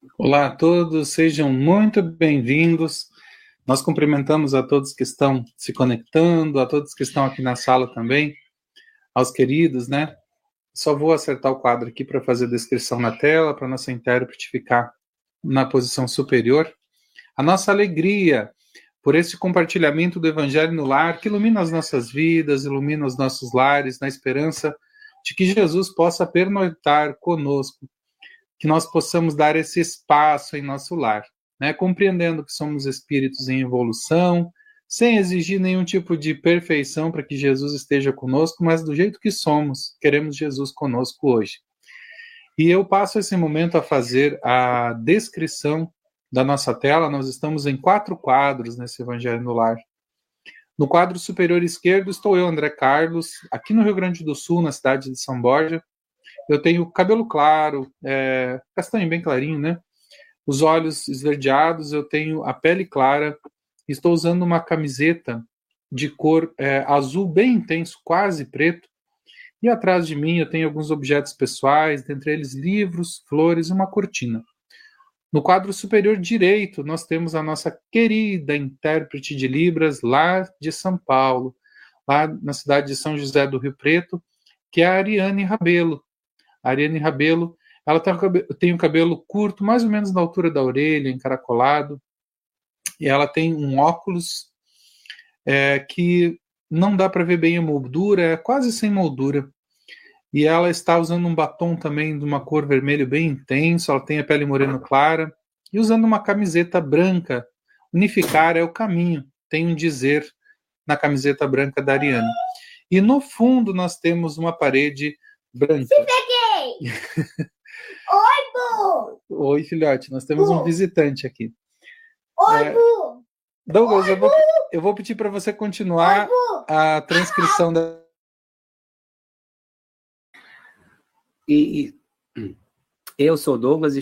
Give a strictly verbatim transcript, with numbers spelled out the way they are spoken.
Olá a todos, sejam muito bem-vindos. Nós cumprimentamos a todos que estão se conectando, a todos que estão aqui na sala também, aos queridos, né? Só vou acertar o quadro aqui para fazer a descrição na tela, para nossa intérprete ficar na posição superior. A nossa alegria por esse compartilhamento do Evangelho no lar, que ilumina as nossas vidas, ilumina os nossos lares, na esperança de que Jesus possa pernoitar conosco, que nós possamos dar esse espaço em nosso lar, né? Compreendendo que somos espíritos em evolução, sem exigir nenhum tipo de perfeição para que Jesus esteja conosco, mas do jeito que somos, queremos Jesus conosco hoje. E eu passo esse momento a fazer a descrição da nossa tela. Nós estamos em quatro quadros nesse Evangelho no Lar. No quadro superior esquerdo estou eu, André Carlos, aqui no Rio Grande do Sul, na cidade de São Borja. Eu tenho cabelo claro, é, castanho bem clarinho, né? Os olhos esverdeados, eu tenho a pele clara. Estou usando uma camiseta de cor é, azul bem intenso, quase preto. E atrás de mim eu tenho alguns objetos pessoais, dentre eles livros, flores e uma cortina. No quadro superior direito, nós temos a nossa querida intérprete de Libras, lá de São Paulo, lá na cidade de São José do Rio Preto, que é a Ariane Rabelo. A Ariane Rabelo, ela tem o cabelo curto, mais ou menos na altura da orelha, encaracolado, e ela tem um óculos é, que não dá para ver bem a moldura, é quase sem moldura. E ela está usando um batom também de uma cor vermelho bem intenso, ela tem a pele morena clara, e usando uma camiseta branca. Unificar é o caminho, tem um dizer na camiseta branca da Ariane. E no fundo nós temos uma parede branca. Se peguei! Oi, Bu! Oi, filhote, nós temos Bu. um visitante aqui. Oi, é... Bu! Douglas, Oi, eu, vou, Bu! eu vou pedir para você continuar Oi, a transcrição da... E, e eu sou Douglas